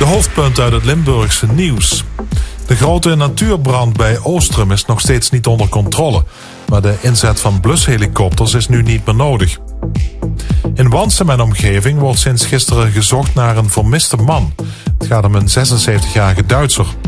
hoofdpunten uit het Limburgse nieuws. De grote natuurbrand bij Oostrum is nog steeds niet onder controle, maar de inzet van blushelikopters is nu niet meer nodig. In Wansum en omgeving wordt sinds gisteren gezocht naar een vermiste man. Het gaat om een 76-jarige Duitser.